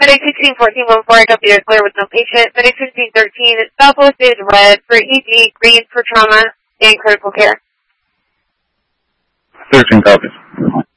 FedEx 161414, I copy you're clear with no patient. FedEx 1613, Southwest is red for ED, green for trauma, and critical care. 13 copies.